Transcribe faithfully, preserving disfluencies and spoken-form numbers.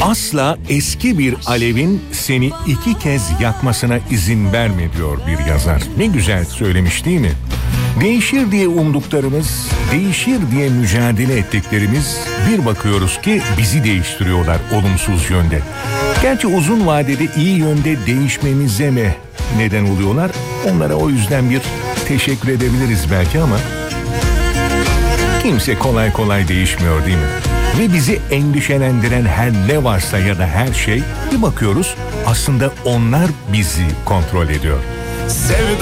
Asla eski bir alevin seni iki kez yakmasına izin verme diyor bir yazar. Ne güzel söylemiş değil mi? Değişir diye umduklarımız, değişir diye mücadele ettiklerimiz bir bakıyoruz ki bizi değiştiriyorlar olumsuz yönde. Gerçi uzun vadede iyi yönde değişmemize mi neden oluyorlar? Onlara o yüzden bir teşekkür edebiliriz belki ama kimse kolay kolay değişmiyor değil mi? Ve bizi endişelendiren her ne varsa ya da her şey bir bakıyoruz aslında onlar bizi kontrol ediyor. Sevda